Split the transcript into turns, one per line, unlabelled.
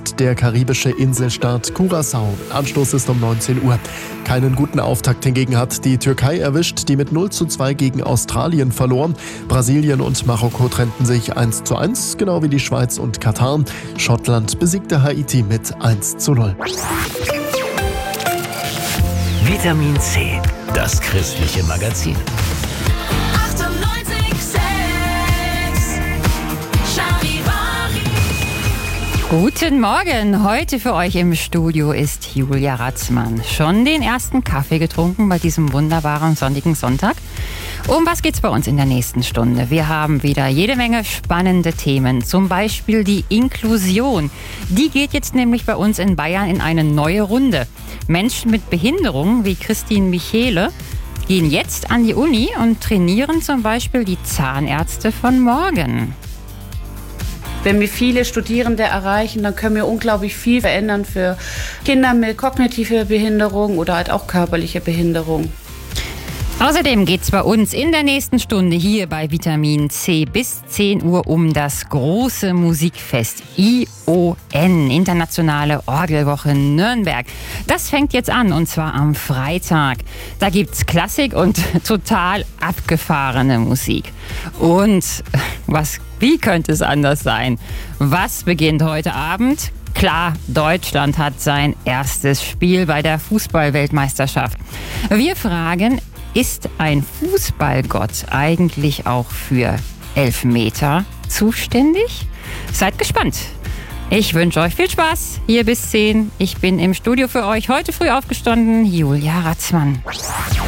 ist der karibische Inselstaat Curaçao. Anstoß ist um 19 Uhr. Keinen guten Auftakt hingegen hat die Türkei erwischt, die mit 0:2 gegen Australien verlor. Brasilien und Marokko trennten sich 1:1, genau wie die Schweiz und Katar. Schottland besiegte Haiti mit 1:0.
Vitamin C, das christliche Magazin.
Guten Morgen, heute für euch im Studio ist Julia Ratzmann. Schon den ersten Kaffee getrunken bei diesem wunderbaren sonnigen Sonntag? Um was geht's bei uns in der nächsten Stunde? Wir haben wieder jede Menge spannende Themen, zum Beispiel die Inklusion. Die geht jetzt nämlich bei uns in Bayern in eine neue Runde. Menschen mit Behinderung wie Christine Michele gehen jetzt an die Uni und trainieren zum Beispiel die Zahnärzte von morgen.
Wenn wir viele Studierende erreichen, dann können wir unglaublich viel verändern für Kinder mit kognitiver Behinderung oder halt auch körperlicher Behinderung.
Außerdem geht es bei uns in der nächsten Stunde hier bei Vitamin C bis 10 Uhr um das große Musikfest ION, Internationale Orgelwoche Nürnberg. Das fängt jetzt an und zwar am Freitag. Da gibt's Klassik und total abgefahrene Musik. Und wie könnte es anders sein? Was beginnt heute Abend? Klar, Deutschland hat sein erstes Spiel bei der Fußball-Weltmeisterschaft. Wir fragen, ist ein Fußballgott eigentlich auch für Elfmeter zuständig? Seid gespannt. Ich wünsche euch viel Spaß hier bis 10. Ich bin im Studio für euch heute früh aufgestanden, Julia Ratzmann.